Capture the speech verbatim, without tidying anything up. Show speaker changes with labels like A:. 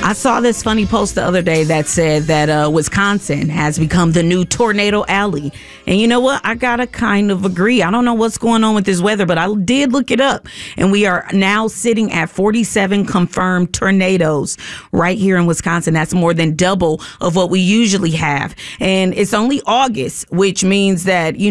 A: I saw this funny post the other day that said that uh, Wisconsin has become the new tornado alley. And you know what? I gotta kind of agree. I don't know what's going on with this weather, but I did look it up. And we are now sitting at forty-seven confirmed tornadoes right here in Wisconsin. That's more than double of what we usually have. And it's only August, which means that, you